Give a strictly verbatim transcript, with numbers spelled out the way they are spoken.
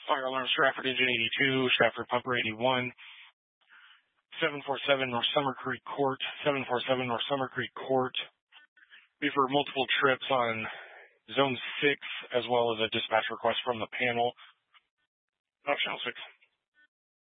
Fire alarm Stratford engine eighty-two, Stratford pumper eighty-one, seven four seven North Summer Creek Court, seven four seven North Summer Creek Court. We've heard multiple trips on Zone six, as well as a dispatch request from the panel. Optional six.